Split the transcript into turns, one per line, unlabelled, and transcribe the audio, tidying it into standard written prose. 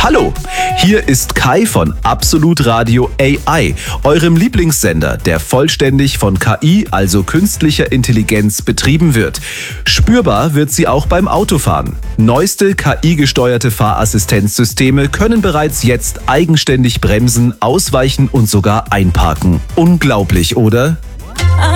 Hallo, hier ist Kai von Absolut Radio AI, eurem Lieblingssender, der vollständig von KI, also künstlicher Intelligenz, betrieben wird. Spürbar wird sie auch beim Autofahren. Neueste KI-gesteuerte Fahrassistenzsysteme können bereits jetzt eigenständig bremsen, ausweichen und sogar einparken. Unglaublich, oder?